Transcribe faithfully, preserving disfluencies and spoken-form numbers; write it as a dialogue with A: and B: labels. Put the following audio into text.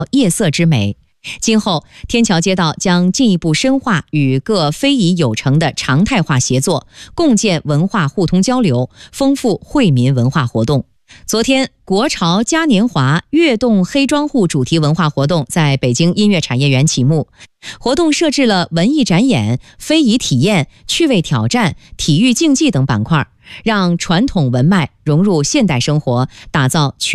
A: 夜色之美。今后，天桥街道将进一步深化与各非遗有成的常态化协作，共建文化互通交流，丰富惠民文化活动。昨天，国潮嘉年华跃动黑庄户主题文化活动在北京音乐产业园启幕。活动设置了文艺展演、非遗体验、趣味挑战、体育竞技等板块，让传统文脉融入现代生活，打造全